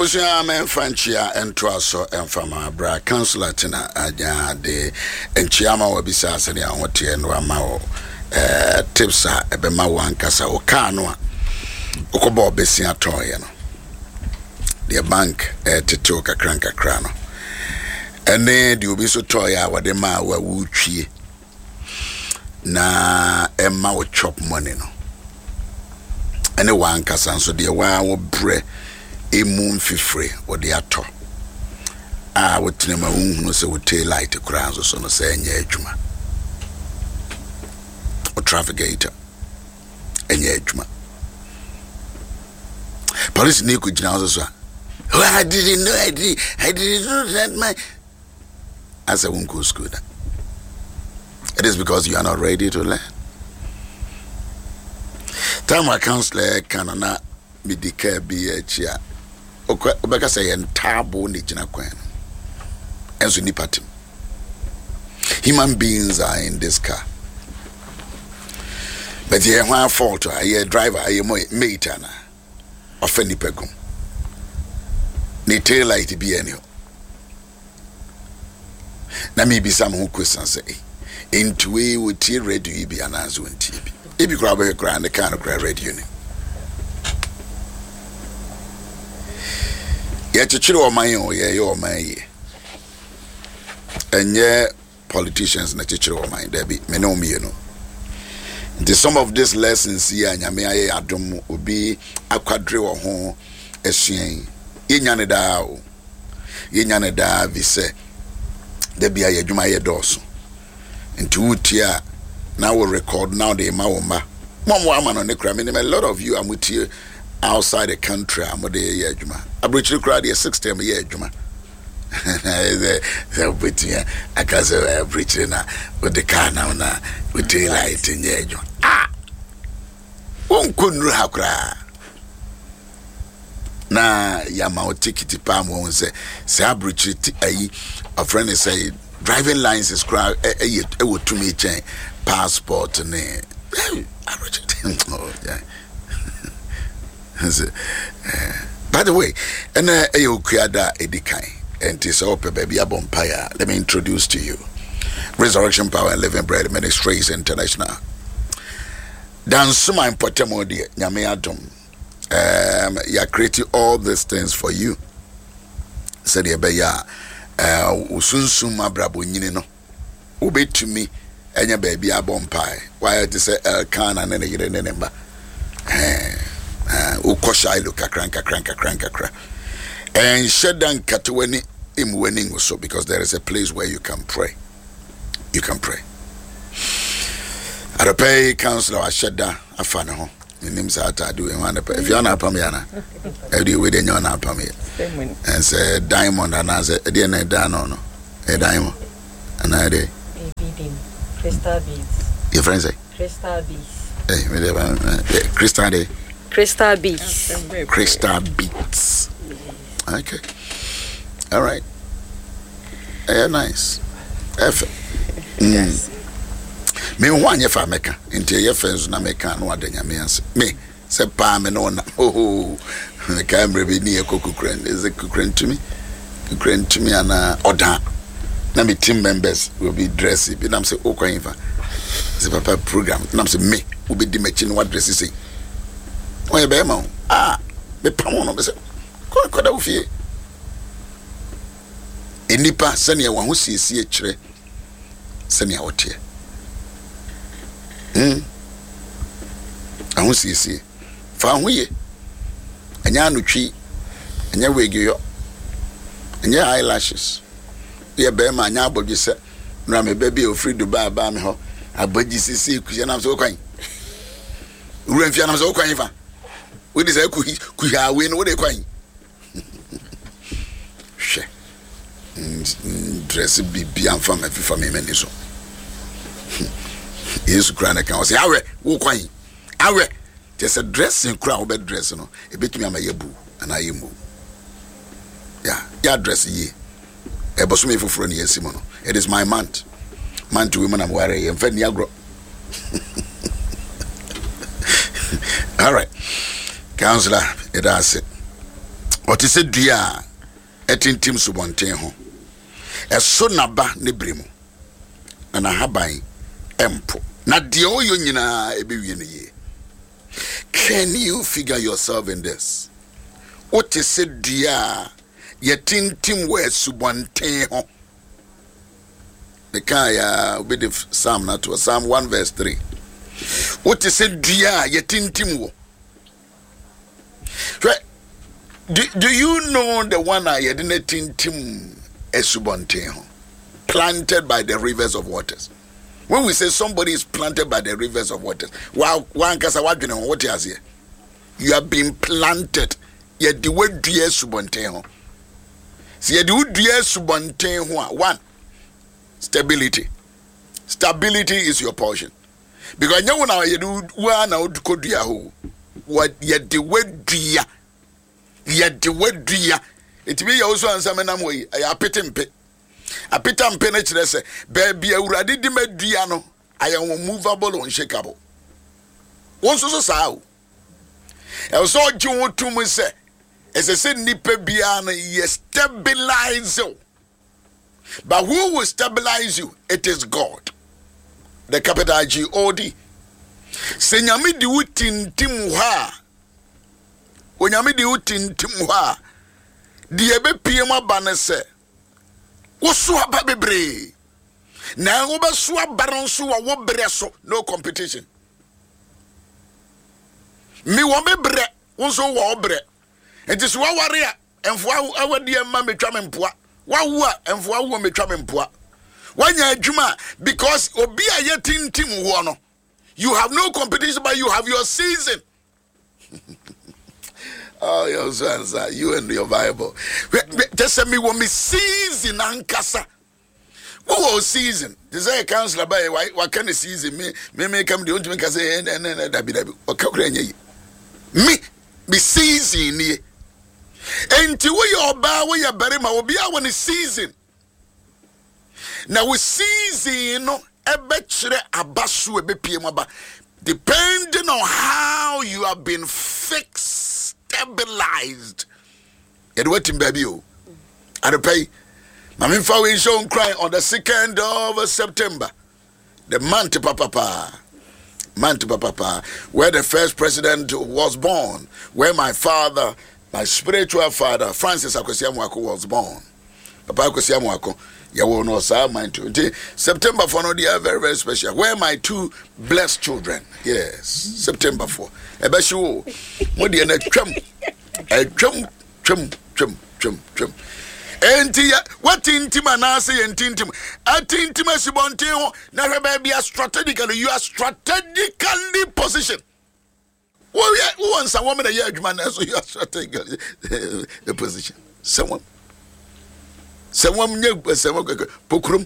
Abusia men Franchia and Trasso and Fama Bra Councillor Tina Aja de and Chiama Wabisa Sani and Wati and Wamao Tipsa Ebema Wankasa Okanwa Okobo Besia Toyano. The bank Titoka Cranka Crano. And then the Ubiso Toya Wadema wa Wuchi na Emma would chop money no. And the one Casan so dear wa bre a moon free or the ato. I would tell my own so would tail light the crowns or so no say Juma or traffic gator and Juma. Police Nico Janazo. I didn't know I didn't know that my as I won't go school. It is because you are not ready to learn. Time my counselor cannot be declare be a chair. Obeka say entabo ni jina kwen. Enso ni patim. Human beings are in this car. But you have fault. I driver. I mate ana. Offendi pegum. Ni tail light be any. Na maybe some who question say into we would tear ready be an answer in TV. If you grab a grand, the kind of grab radio. Yet you chill on my own, you're my and yeah, politicians, not chill on my Debbie, me know me, you know. The some of these lessons here, and Yamia Adam will be a quadrille home, a shame. Yanada, we say, there be a Jumaya Dawson. And two tier now will record now the Maoma. One woman on the crime, a lot of you are with you outside the country. I'm with the Yajuma. I bridge the crowd here 6 times a year, Juma. I can't say preaching with the car now with daylight in Yajuma. Ah, one couldn't have cry. Na yama o ticket palm won say abridge a friend say driving license cry e wo to me chain passport ne abridge oh yeah. By the way and you kuada edikan and is up baby abompire. Let me introduce to you Resurrection Power and Living Bread Ministries International. Dance my potemo de nyame adom. You are creating all these things for you. Said ye beya usunsum abrabo nyini no. Ube to me enya baby abompai. Why it say can and ne yire ne nemba. Ukosha ilu kakranka. And shedan katweni imwening also because there is a place where you can pray. You can pray. Arape councilor asheda afana ho. Names are doing one. If you're not Pamiana, I do with your not Pamia. And say diamond and as a DNA dano, a diamond. And I day. Crystal beads. Your friends say? Crystal beads. Crystal day. Crystal beads. Crystal beads. Okay. All right. Nice. Effort. Yes. Me one ye fa meka into ye fence na meka no adanya me anse me se pa me no na oh me camera be ni ekokukran is a kukran to me ana oda na me team members will be dressed be nam say okwan fa se papa program nam say me will be di mechi no dress say o ye be ma me pa mo no be say ko da ofie enipa sane wa ho siesie e kire sane a wote I see. Found we a yan tree and your wig and your eyelashes. We are bear my neighbor, you said, Rammy baby, or free to buy me ho. I bet you see, because I'm so kind. Renfianam so kind. What is a could have win what they coin? She dress be beyond from every family. So. Yes, Grana can say, Awe, who quine? Awe, just a dressing crowd bed dress, no, a bit me a yabu, and I am. Yeah, dress ye. A boss me for friend, yes, Simono. It is my month. Man to women, I'm wearing and fed Niagara. All right, Counselor, it has it. What is it, dear? Etintim subonten ho. Eso naba ne bremu. Na haban empo. Na de oyo nyina ebewie ne ye. Can you figure yourself in this? What is it, dear? Yetintim we subonten ho. Mekaya obi the Psalm na to Psalm 1 verse 3. What is it, dear? Yetintim wo. Do you know the one I had in a tintim esubonten planted by the rivers of waters? When we say somebody is planted by the rivers of waters, wow, one kasa wadwene what is here? You have been planted. Yet the word dear subonten. See the word dear subonten one stability. Stability is your portion. Because now you do one out could what yet the word dear. Yet the word dear, it be also answer me way. I pity mpe. I pity mpe na chire se baby awurade di medua no. I am unmovable, unshakable. Won so sao. E so ji to me se. As I say nipa bia na ye stabilize you. But who will stabilize you? It is God. The capital God. Se nyame di wutintim ha. Onyame di utintim ha di ebe piem abane se wo so aba bebre na wo be so abaron so wo bre so no competition mi wo bebre wo so wo bre enti so waware a emfo awadi ma metwa me mpoa wawo a emfo awo metwa me mpoa wanya adwuma because obi a yetintim ho no you have no competition but you have your season. Oh, your sons, you and your Bible. Just send me one season ankasa. What was season? This is a counselor by what kind of season? Me come the ultimate say and that me season ye. And to where your bar where your berry will be our season. Now we season no a betchere abasu a bpm depending on how you have been fixed. Stabilized. It waiting baby. And pay. Mami Fawi show crying on the 2nd of September. The month papa. Where the first president was born. Where my father, my spiritual father, Francis Akosiamuako was born. Papa Akosiamuako. You will know sir mind too. September 4 no they are very, very special. Where my 2 blessed children. Yes. September 4. Ebeshu. Modi and chum. Enti what intima na say intim. Atintima sibonte na baby strategically you are strategically positioned. Who wants a woman a year so you are strategically the position. Someone pokrum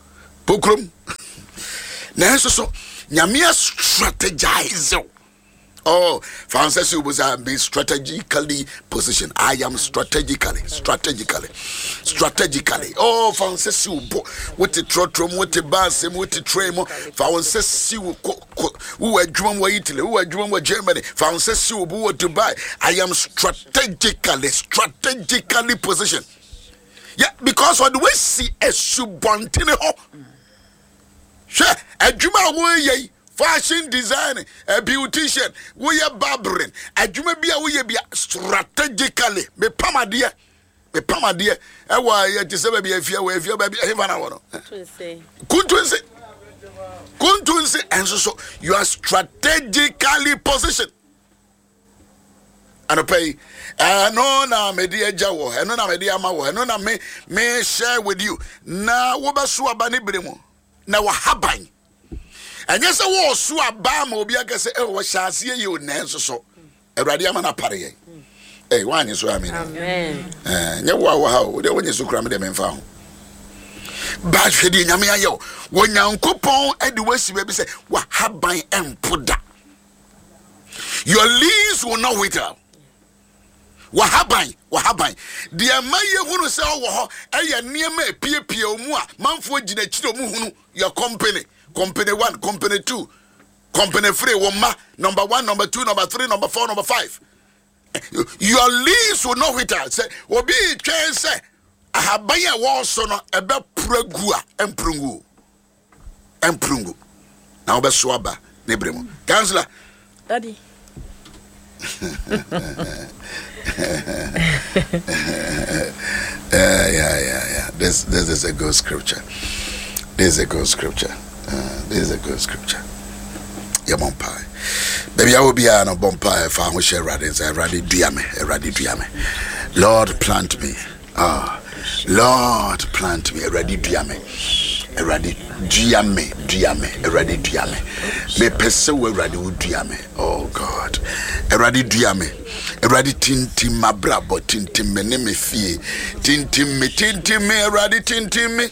na so nyamia strategize. Oh, Francis was be strategically positioned. I am strategically. Oh, Francis what the trotrom, what the basim, what the tremo. Francis who are drum wa Italy, who are drum wa Germany. Francis who to buy. I am strategically positioned. Yeah, because when we see a subontine ho, sure, a juma way, fashion design, a beautician, we are barbering, a juma be strategically, me pamadia, and why it is a baby if you have an hour. Kuntunse, and so you are strategically positioned. And pay, no, na media jawo, and no, media mawo, and no, me share with you. Na wobasua bani bremo, na wahaban. And yes, I was so a bam, Obiaka say, oh, shall see you, Nancy so. A radiamana party. Eh, one is what I mean. Amen. Wow, the one is so crammed them and found. But Fedi Yamia yo, when young coupon at the West baby say, what haban and put that. Your leaves will not wait out. Wahaban. The Amaya who say, oh, I near me, Pia Mua, Manfo Gina Chito Muhunu, your company 1, company 2, company 3, number 1, number 2, number 3, number 4, number 5. Your leaves will not wither. Say, obi twen say ahabanya wo so no ebe pragu a emprungu. Na obeso aba na ebremu. Counselor. Daddy. Yeah. This is a good scripture. This is a good scripture. Yamompai. Baby, I will be an bompire if I wish I ready diame. Lord, plant me. Lord, plant me. Ready diame. Ready diame. Me pese we ready diame. Oh God. Ready diame. Ready tintim mabrabo tintim me ne me fie. Tintim me ready tintim me.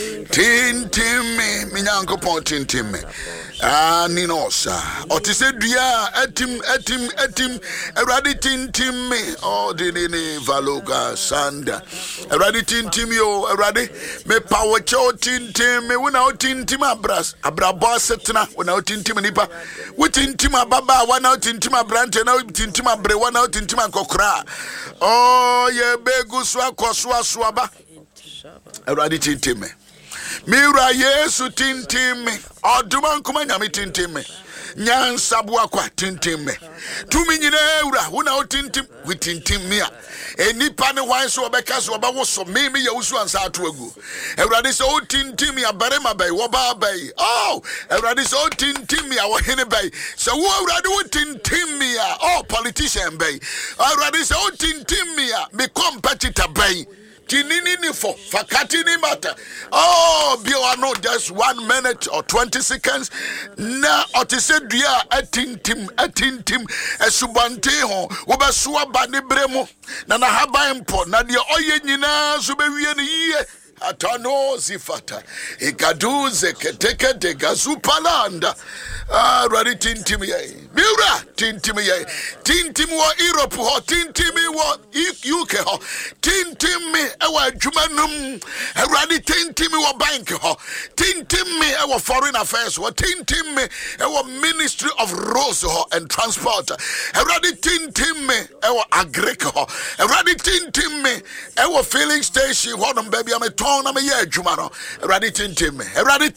Me nyankopon tintim me. Ninosa. Otise dua etim ready tintim me. Oh dinini valoga sanda. Ready tintim yo ready me power cho tintim me wona tintim abrabo setna wona tintim nipa. We tintim ababa wona tintim abrante na tintim abre wona tintim akokra. Oh ye begu so akoso aba. Ready tintim me. Mira Yesu tintim me. Oduma nkuma nyame tintim me. Nyansabu akwa tintim me. Tumi nyina ewura wona otintim witintim me a. Enipa ne wan so obeka so oba wo so me ye wusu ansa ato agu. Ewurade so otintim ya barema bai wo ba bai. Oh, ewurade so otintim ya wo hene bai. So wo ewurade wo tintim me ya. Oh, politician bai. Ewurade so otintim me ya me competitor bai. Tinini for fakatini matter. Oh, no, just 1 minute or 20 seconds. Na otise dua atintim esubante ho wobasua bani bremo na haba impo na de oye nyina so bewie ne yie atano zifata ikaduze keteke de gazupalanda ready tintim ye mira tintim ye tintim wo Europe ho tintim wo UK ho tintim me e wa adwumanum ready tintim wo bank ho tintim me e wo foreign affairs ho tintim me e wo ministry of roads ho and transport ready tintim me e wo agric ho ready tintim me e wo filling station ho no baby am na me ye adwuma no ready tintim me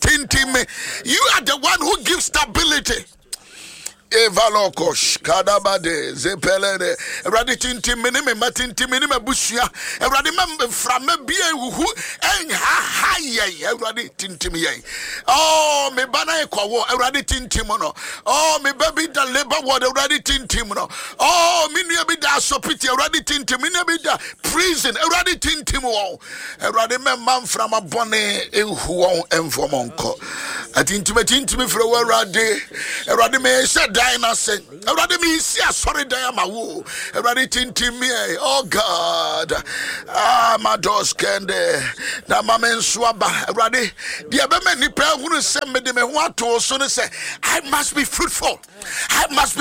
you are the one who gives stability. Evalokos kadabade zepelede ready tintim me matintim me busua ready mem from me hu en ha ye ready tintim ye oh me bana ekwo ready tintim no oh me baby da labor word ready tintim no oh me nua bi da sopiti ready tintim me nua bi da prison ready tintim wo ready mem man from abone ehu won enfomonko atintim fro ready me said say, already me see a sorry diamawo, already tintim me, oh God, my doors kende, na mamen swaba, already, the abemen nipa who send me the me want to also say, I must be fruitful, I must be